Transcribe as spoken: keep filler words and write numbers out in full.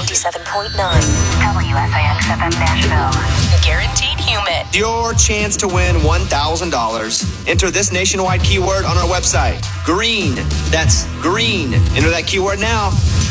ninety-seven point nine. W S I X F M Nashville. Guaranteed humid. Your chance to win one thousand dollars. Enter this nationwide keyword on our website. Green. That's green. Enter that keyword now.